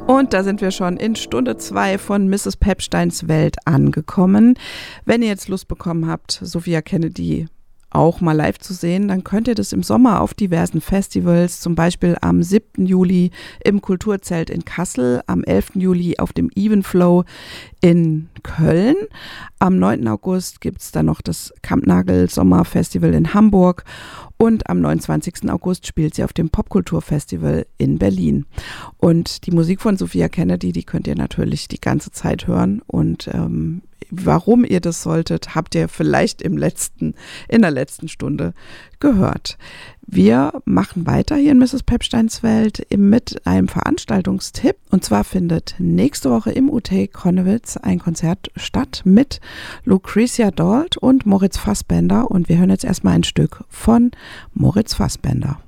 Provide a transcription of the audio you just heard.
Und da sind wir schon in Stunde 2 von Mrs. Pepsteins Welt angekommen. Wenn ihr jetzt Lust bekommen habt, Sophia Kennedy auch mal live zu sehen, dann könnt ihr das im Sommer auf diversen Festivals, zum Beispiel am 7. Juli im Kulturzelt in Kassel, am 11. Juli auf dem Evenflow in Köln. Am 9. August gibt es dann noch das Kampnagel Sommerfestival in Hamburg und am 29. August spielt sie auf dem Popkulturfestival in Berlin. Und die Musik von Sophia Kennedy, die könnt ihr natürlich die ganze Zeit hören und warum ihr das solltet, habt ihr vielleicht in der letzten Stunde gehört. Wir machen weiter hier in Mrs. Pepsteins Welt mit einem Veranstaltungstipp. Und zwar findet nächste Woche im UT Konnewitz ein Konzert statt mit Lucretia Dalt und Moritz Fassbender. Und wir hören jetzt erstmal ein Stück von Moritz Fassbender.